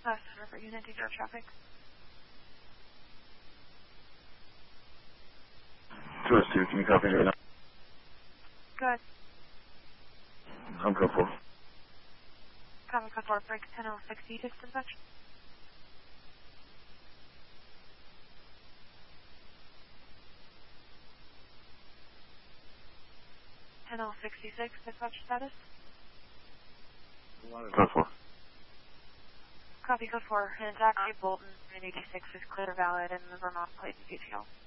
River Unit, take care of traffic. 2S2, can you copy me now? Good. I'm code 4. Copy code 4, break 10-060, dispatch. 10-066, dispatch status. Code 4. Copy code 4, and Zachary Bolton, 86 is clear valid, and the Vermont plate is detail.